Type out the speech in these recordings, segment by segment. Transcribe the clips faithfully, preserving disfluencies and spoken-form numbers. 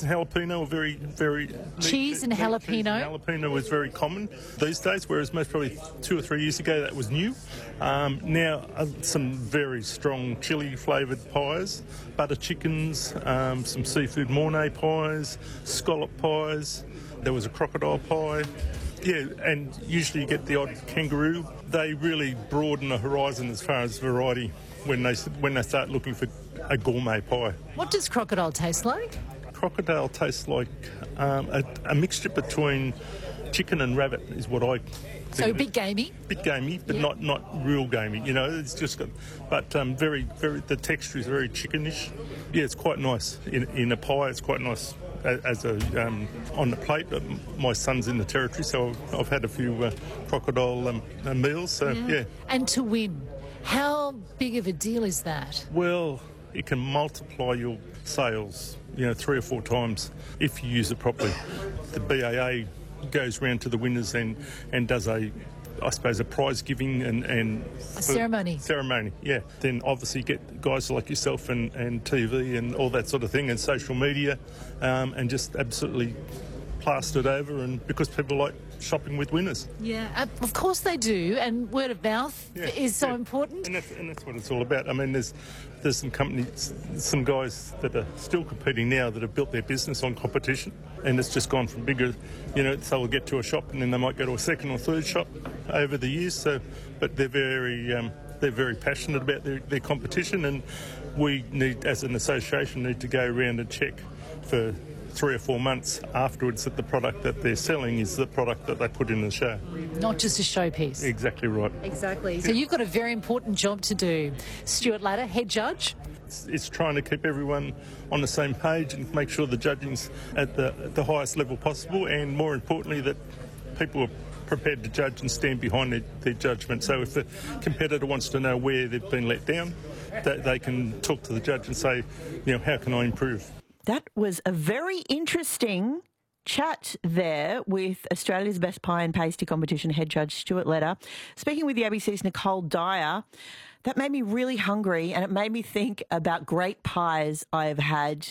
cheese and jalapeno are very, very... Cheese and meat, jalapeno? Cheese and jalapeno was very common these days, whereas most probably two or three years ago that was new. Um, now, uh, some very strong chili-flavoured pies, butter chickens, um, some seafood mornay pies, scallop pies. There was a crocodile pie. Yeah, and usually you get the odd kangaroo. They really broaden the horizon as far as variety when they when they start looking for a gourmet pie. What does crocodile taste like? Crocodile tastes like um, a, a mixture between chicken and rabbit is what I think. So a bit gamey? Bit gamey, but Yeah. not, not real gamey. You know, it's just got, but um, very, very, the texture is very chickenish. Yeah, it's quite nice. In, in a pie, it's quite nice as a um, on the plate. My son's in the territory, so I've, I've had a few uh, crocodile um, uh, meals, so yeah. yeah. And to win, how big of a deal is that? Well, it can multiply your sales, you know, three or four times if you use it properly. The B A A goes round to the winners and, and does a, I suppose, a prize giving and... and a ceremony. Ceremony, yeah. Then obviously you get guys like yourself and, and T V and all that sort of thing and social media um, and just absolutely plastered over, and because people like shopping with winners. Yeah, uh, of course they do, and word of mouth Yeah, is so yeah. important. And that's, and that's what it's all about. I mean, there's there's some companies, some guys that are still competing now that have built their business on competition, and it's just gone from bigger, you know, so they'll get to a shop and then they might go to a second or third shop over the years. So, but they're very um, they're very passionate about their, their competition, and we need, as an association, need to go around and check for three or four months afterwards that the product that they're selling is the product that they put in the show. Not just a showpiece. Exactly right. Exactly. So you've got a very important job to do. Stuart Ladder, head judge. It's, it's trying to keep everyone on the same page and make sure the judging's at the, at the highest level possible, and more importantly that people are prepared to judge and stand behind their, their judgment. So if the competitor wants to know where they've been let down, that they can talk to the judge and say, you know, how can I improve? That was a very interesting chat there with Australia's Best Pie and Pasty Competition head judge Stuart Ladder, speaking with the A B C's Nicole Dyer. That made me really hungry, and it made me think about great pies I've had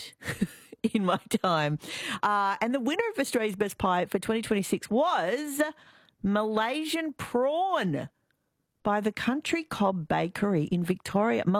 in my time. Uh, and the winner of Australia's Best Pie for twenty twenty-six was Malaysian Prawn by the Country Cob Bakery in Victoria.